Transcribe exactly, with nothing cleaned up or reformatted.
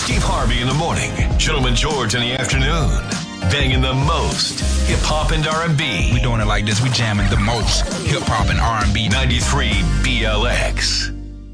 Steve Harvey in the morning, Gentleman George in the afternoon. Banging the most hip-hop and R and B. We doing it like this. We jamming the most hip-hop and R and B. ninety-three B L X.